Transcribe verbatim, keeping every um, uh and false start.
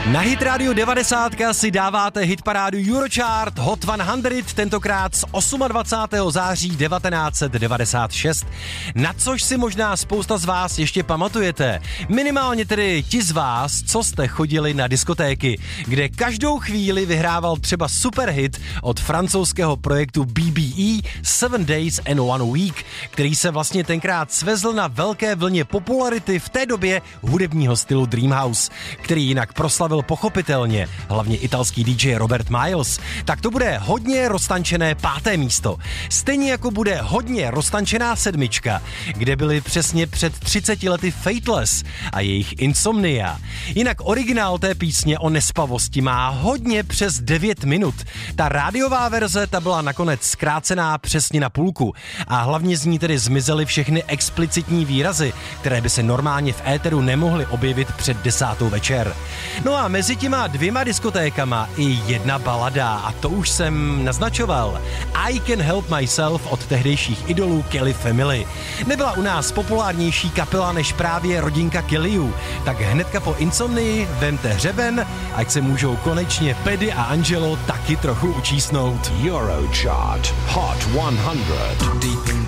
Na Hit Radio devadesát si dáváte hitparádu Eurochart Hot sto, tentokrát z dvacátého osmého září devatenáct set devadesát šest, na což si možná spousta z vás ještě pamatujete. Minimálně tedy ti z vás, co jste chodili na diskotéky, kde každou chvíli vyhrával třeba superhit od francouzského projektu B B E Seven Days and One Week, který se vlastně tenkrát svezl na velké vlně popularity v té době hudebního stylu Dream House, který jinak proslavil pochopitelně hlavně italský D J Robert Miles. Tak to bude hodně roztančené páté místo. Stejně jako bude hodně roztančená sedmička, kde byli přesně před třiceti lety Fateless a jejich Insomnia. Jinak originál té písně o nespavosti má hodně přes devět minut. Ta rádiová verze ta byla nakonec zkrácená přesně na půlku a hlavně z ní tedy zmizely všechny explicitní výrazy, které by se normálně v éteru nemohly objevit před desátou večer. No a mezi těma dvěma diskotékama i jedna balada a to už jsem naznačoval. I Can Help Myself od tehdejších idolů Kelly Family. Nebyla u nás populárnější kapela než právě rodinka Kellyů, tak hnedka po Insomnii vemte hřeben, ať se můžou konečně Paddy a Angelo taky trochu učísnout. Eurochart Hot sto.